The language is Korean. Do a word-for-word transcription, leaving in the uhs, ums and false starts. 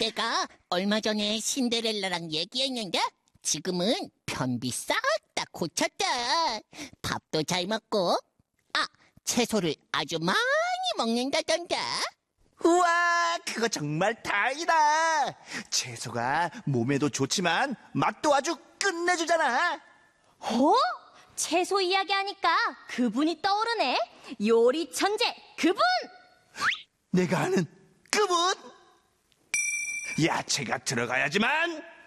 내가 얼마 전에 신데렐라랑 얘기했는데 지금은 변비 싹 다 고쳤다. 밥도 잘 먹고, 아, 채소를 아주 많이 먹는다던데. 우와, 그거 정말 다행이다. 채소가 몸에도 좋지만 맛도 아주 끝내주잖아. 어? 채소 이야기하니까 그분이 떠오르네. 요리 천재 그분! 내가 아는 그분? 야채가 들어가야지만